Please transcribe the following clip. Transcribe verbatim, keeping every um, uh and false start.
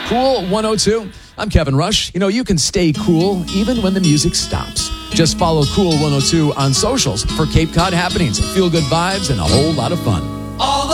Cool one oh two. I'm Kevin Rush. You know, you can stay cool even when the music stops. Just follow Cool one oh two on socials for Cape Cod happenings, feel-good vibes, and a whole lot of fun. All the